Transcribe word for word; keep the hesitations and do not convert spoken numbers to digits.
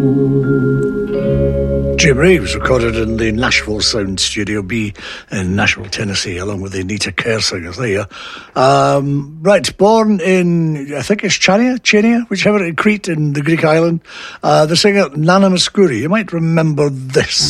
Jim Reeves recorded in the Nashville Sound Studio B in Nashville, Tennessee, along with the Anita Kerr singers there. Um, right, born in, I think it's Chania, Chania, whichever, in Crete in the Greek island. Uh, the singer Nana Mouskouri. You might remember this.